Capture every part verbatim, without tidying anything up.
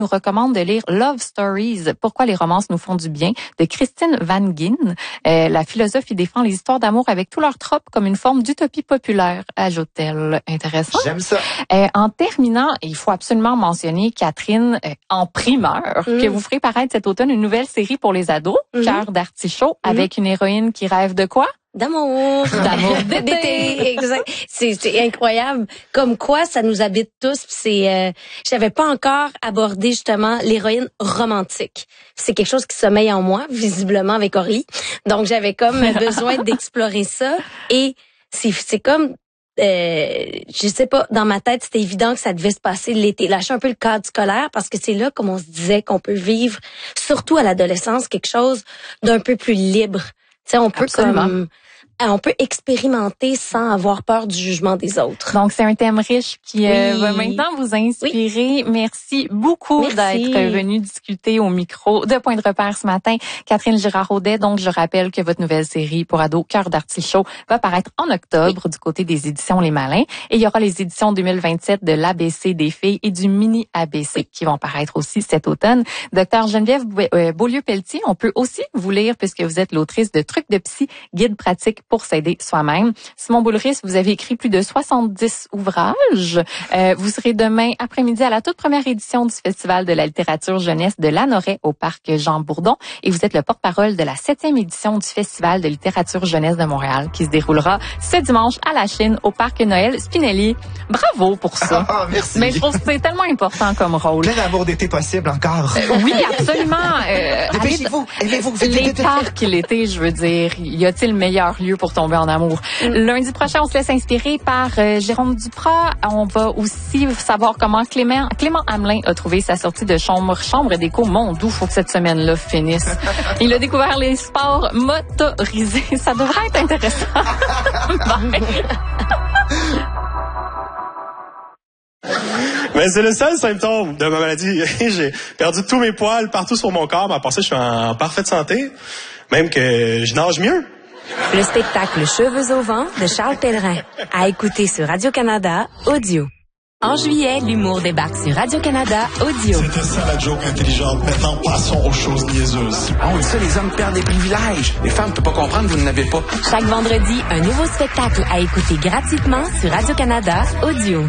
nous recommande de lire Love Stories, Pourquoi les romances nous font du bien, de Christine Van Gien. Euh, la philosophe y défend les histoires d'amour avec tous leurs tropes comme une forme d'utopie populaire, ajoute-t-elle. Intéressant. J'aime ça. Euh, en terminant, il faut absolument mentionner, Catherine, euh, en primeur, mm. que vous ferez paraître cet automne une nouvelle série pour les ados, mm-hmm. Cœur d'artichaut, mm-hmm. avec une héroïne qui rêve de quoi? D'amour. D'amour d'été. Exact. C'est, c'est incroyable. Comme quoi, ça nous habite tous. C'est, euh, j'avais pas encore abordé justement l'héroïne romantique. C'est quelque chose qui sommeille en moi, visiblement avec Ori. Donc, j'avais comme besoin d'explorer ça. Et c'est, c'est comme, euh, je sais pas, dans ma tête, c'était évident que ça devait se passer l'été. Lâcher un peu le cadre scolaire parce que c'est là, comme on se disait, qu'on peut vivre, surtout à l'adolescence, quelque chose d'un peu plus libre. Tu sais, on peut Absolument. comme, on peut expérimenter sans avoir peur du jugement des autres. Donc, c'est un thème riche qui euh, oui. va maintenant vous inspirer. Oui. Merci beaucoup Merci. d'être venu discuter au micro de Point de repère ce matin. Catherine Girard-Audet, donc je rappelle que votre nouvelle série pour ados, Cœur d'artichaut, va paraître en octobre oui. du côté des éditions Les Malins. Et il y aura les éditions deux mille vingt-sept de l'A B C des filles et du Mini A B C oui. qui vont paraître aussi cet automne. Docteur Geneviève Beaulieu-Pelletier, on peut aussi vous lire puisque vous êtes l'autrice de Trucs de psy, guide pratique pour s'aider soi-même. Simon Boulris, vous avez écrit plus de soixante-dix ouvrages. Euh, vous serez demain après-midi à la toute première édition du Festival de la littérature jeunesse de Lanoret au parc Jean-Bourdon et vous êtes le porte-parole de la septième édition du Festival de littérature jeunesse de Montréal qui se déroulera ce dimanche à la Chine au parc Noël Spinelli. Bravo pour ça. Ah, merci. Mais je trouve que c'est tellement important comme rôle. Plein d'amour d'été possible encore. Euh, oui, absolument. Euh, Dépêchez-vous. Aimez-vous. Vite, les vite, vite, parcs l'été, je veux dire, y a-t-il meilleur lieu pour tomber en amour? Mm. Lundi prochain, on se laisse inspirer par euh, Jérôme Duprat. On va aussi savoir comment Clément, Clément Hamelin a trouvé sa sortie de chambre, chambre d'écho. Mon Dieu, faut que cette semaine-là finisse. Il a découvert les sports motorisés. Ça devrait être intéressant. Mais c'est le seul symptôme de ma maladie. J'ai perdu tous mes poils partout sur mon corps, mais à part ça, je suis en parfaite santé. Même que je nage mieux. Le spectacle Cheveux au vent de Charles Pellerin. À écouter sur Radio-Canada Audio. En juillet, l'humour débarque sur Radio-Canada Audio. C'était ça la joke intelligente. Maintenant, passons aux choses niaiseuses. Ah, on dit ça, les hommes perdent des privilèges. Les femmes ne peuvent pas comprendre, vous n'en avez pas. Chaque vendredi, un nouveau spectacle à écouter gratuitement sur Radio-Canada Audio.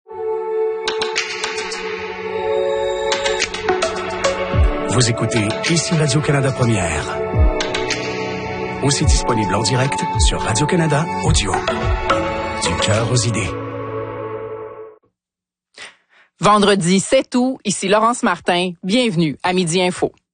Vous écoutez ici Radio-Canada Première. Aussi disponible en direct sur Radio-Canada Audio. Du cœur aux idées. Vendredi sept août, ici Laurence Martin. Bienvenue à Midi Info.